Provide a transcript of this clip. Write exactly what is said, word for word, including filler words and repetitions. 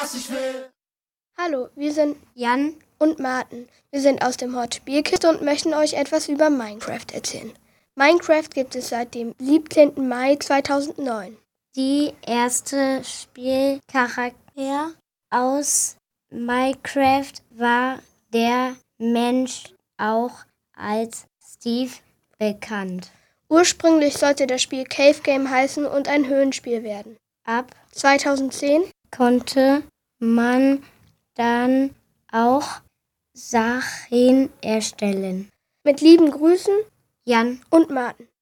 was ich will. Hallo, wir sind Jan und Martin. Wir sind aus dem Hort Spielkiste und möchten euch etwas über Minecraft erzählen. Minecraft gibt es seit dem siebzehnten Mai zweitausendneun. Die erste Spielcharakter aus Minecraft war der Mensch, auch als Steve bekannt. Ursprünglich sollte das Spiel Cave Game heißen und ein Höhlenspiel werden. Ab zweitausendzehn konnte man dann auch Sachen erstellen. Mit lieben Grüßen Jan und Martin.